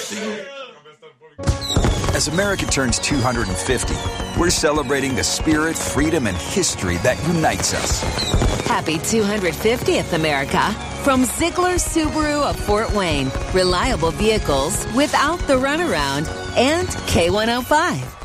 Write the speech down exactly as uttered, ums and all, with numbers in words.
As America turns two hundred fifty, we're celebrating the spirit, freedom, and history that unites us. Happy two hundred fiftieth, America. From Ziegler Subaru of Fort Wayne. Reliable vehicles without the runaround. And K one oh five.